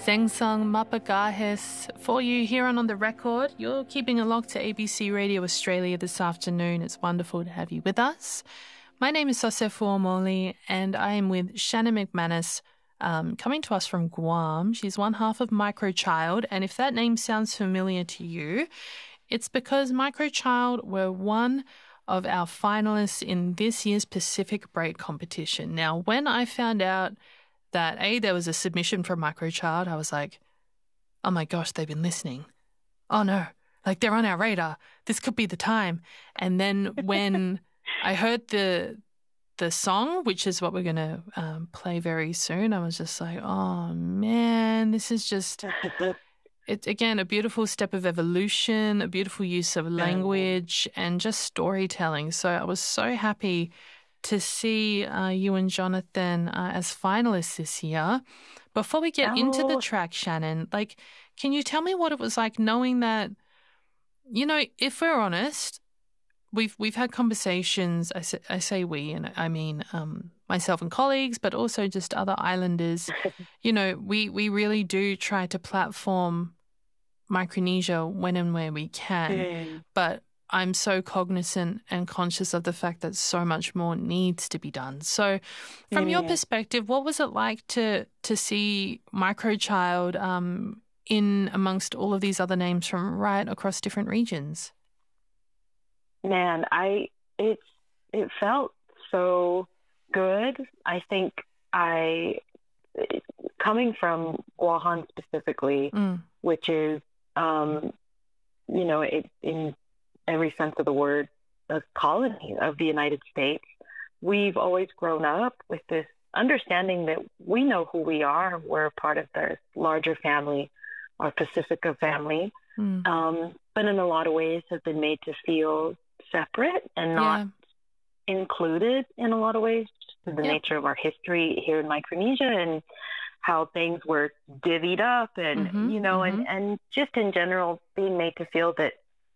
Sengsang Mapagahis for you here on The Record. You're keeping a lock to ABC Radio Australia this afternoon. It's wonderful to have you with us. My name is Sosefo Omoli and I am with Shannon McManus, coming to us from Guam. She's one half of Microchild, and if that name sounds familiar to you, it's because Microchild were one of our finalists in this year's Pacific Break competition. Now, when I found out that there was a submission from Microchild, I was like, oh my gosh, they've been listening. Oh no, like they're on our radar. This could be the time. And then when I heard the song, which is what we're going to play very soon, I was just like, oh man, this is just, it's again a beautiful step of evolution, a beautiful use of language and just storytelling. So I was so happy to see you and Jonathan as finalists this year. Before we get into the track, Shannon, can you tell me what it was like knowing that, if we're honest, we've had conversations. I say we, and I mean myself and colleagues, but also just other islanders. We really do try to platform Micronesia when and where we can, but I'm so cognizant and conscious of the fact that so much more needs to be done. So from your perspective, what was it like to see Microchild in amongst all of these other names from right across different regions? Man, it felt so good. I think coming from Guahan specifically, which is, in every sense of the word, a colony of the United States, we've always grown up with this understanding that we know who we are. We're a part of the larger family, our Pacifica family, but in a lot of ways have been made to feel separate and not included in a lot of ways, just to the nature of our history here in Micronesia and how things were divvied up and, and just in general being made to feel that,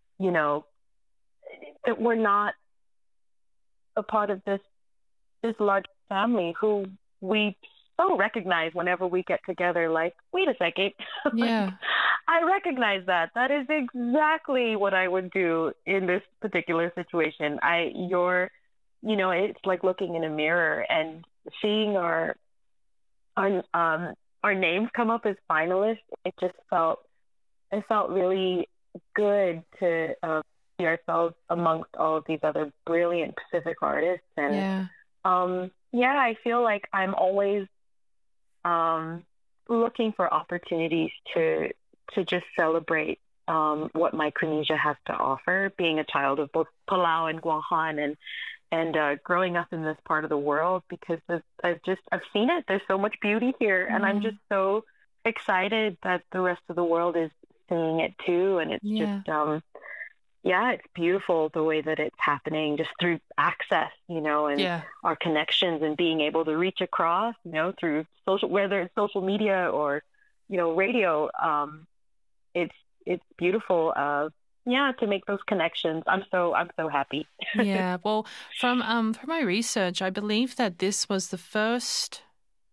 that we're not a part of this large family who we so recognize whenever we get together. Like, wait a second. I recognize that. That is exactly what I would do in this particular situation. It's like looking in a mirror and seeing our names come up as finalists. It felt really good to see ourselves amongst all of these other brilliant Pacific artists. And I feel like I'm always looking for opportunities to just celebrate what Micronesia has to offer, being a child of both Palau and Guahan and growing up in this part of the world, because I've seen it. There's so much beauty here, and I'm just so excited that the rest of the world is seeing it too. And it's just, it's beautiful the way that it's happening just through access, and our connections and being able to reach across, through social, whether it's social media or, radio. It's beautiful. To make those connections. I'm so happy. Well, from my research, I believe that this was the first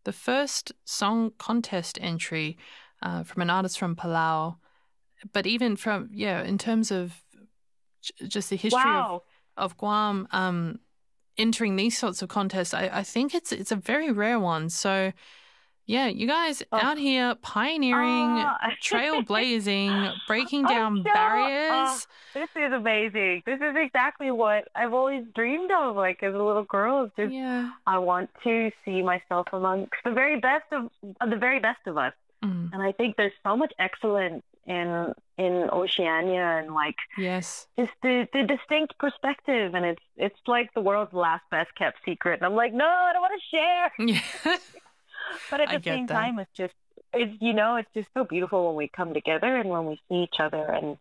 song contest entry from an artist from Palau. But even from in terms of just the history of Guam entering these sorts of contests, I think it's a very rare one. So you guys out here pioneering, trailblazing, breaking down barriers. This is amazing. This is exactly what I've always dreamed of, like as a little girl. I want to see myself amongst the very best of us. And I think there's so much excellence in Oceania and just the distinct perspective, and it's like the world's last best kept secret. And I'm like, no, I don't want to share. But at the same time, it's just so beautiful when we come together and when we see each other. And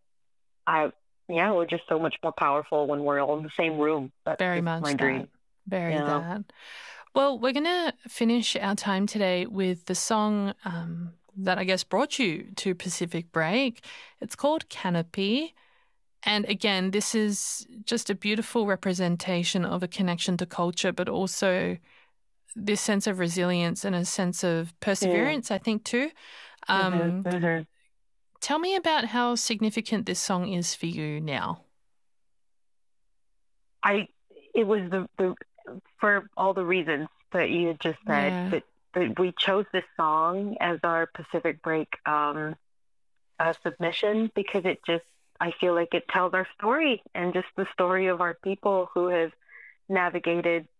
we're just so much more powerful when we're all in the same room. That's very much my dream. Very that. Well, we're going to finish our time today with the song that I guess brought you to Pacific Break. It's called Canopy. And again, this is just a beautiful representation of a connection to culture, but also this sense of resilience and a sense of perseverance, I think, too. Mm-hmm. Tell me about how significant this song is for you now. It was the for all the reasons that you had just said, Yeah. that we chose this song as our Pacific Break submission because I feel like it tells our story and just the story of our people who have navigated